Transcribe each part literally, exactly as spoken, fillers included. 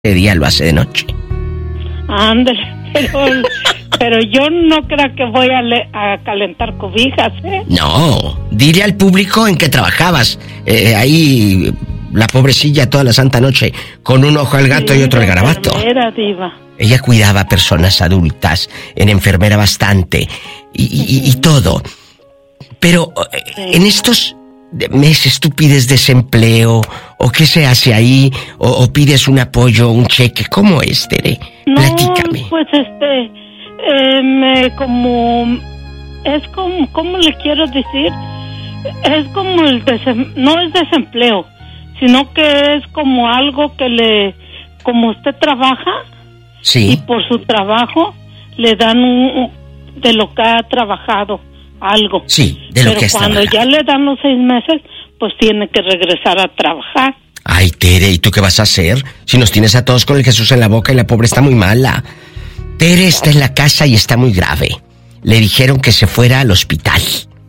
de día lo hace de noche. Ándale, pero, pero yo no creo que voy a, le, a calentar cobijas, ¿eh? No, dile al público en que trabajabas. Eh, ahí la pobrecilla toda la santa noche con un ojo al gato sí, y otro al garabato. Era diva. Ella cuidaba a personas adultas, era enfermera bastante y, y, y todo. Pero sí. En estos meses tú pides desempleo o qué se hace ahí o, o pides un apoyo, un cheque. ¿Cómo es, Tere? No, platícame. Pues este, eh, me, como es como, ¿cómo le quiero decir? Es como el desem, no es desempleo, sino que es como algo que le, como usted trabaja. Sí. Y por su trabajo le dan un, de lo que ha trabajado algo. Sí, de lo Pero que has cuando trabajado. ya le dan los seis meses, pues tiene que regresar a trabajar. Ay, Tere, ¿y tú qué vas a hacer? Si nos tienes a todos con el Jesús en la boca y la pobre está muy mala. Tere está en la casa y está muy grave. Le dijeron que se fuera al hospital.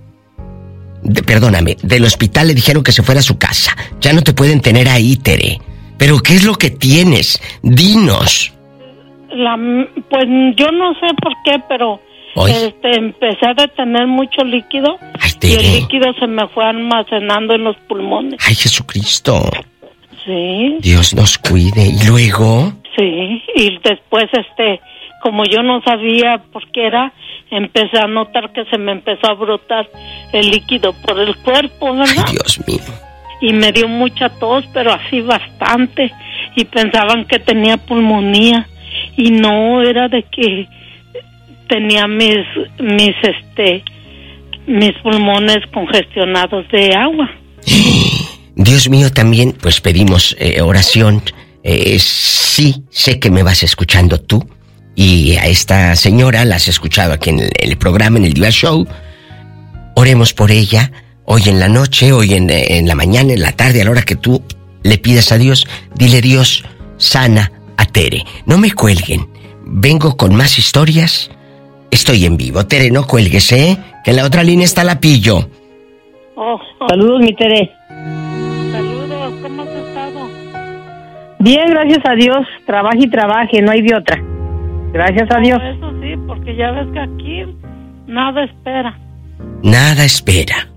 De, perdóname, del hospital le dijeron que se fuera a su casa. Ya no te pueden tener ahí, Tere. ¿Pero qué es lo que tienes? Dinos. La, pues yo no sé por qué, pero este, empecé a detener mucho líquido. Ay, y el líquido se me fue almacenando en los pulmones. Ay, Jesucristo. Sí. Dios nos cuide. ¿Y luego? Sí, y después, este, como yo no sabía por qué era, empecé a notar que se me empezó a brotar el líquido por el cuerpo, ¿verdad? Ay, Dios mío. Y me dio mucha tos, pero así bastante. Y pensaban que tenía pulmonía. Y no, era de que tenía mis, mis, este, mis pulmones congestionados de agua. Dios mío, también, pues pedimos eh, oración. Eh, sí, sé que me vas escuchando tú. Y a esta señora la has escuchado aquí en el, el programa, en el Diva Show. Oremos por ella, hoy en la noche, hoy en, en la mañana, en la tarde, a la hora que tú le pidas a Dios. Dile, Dios, sana a Tere. No me cuelguen. Vengo con más historias. Estoy en vivo. Tere, no cuelgues, ¿eh? Que en la otra línea está la Pillo. Oh, oh. Saludos, mi Tere. Saludos, ¿cómo has estado? Bien, gracias a Dios. Trabaje y trabaje, no hay de otra. Gracias a Dios. Eso sí, porque ya ves que aquí nada espera. Nada espera.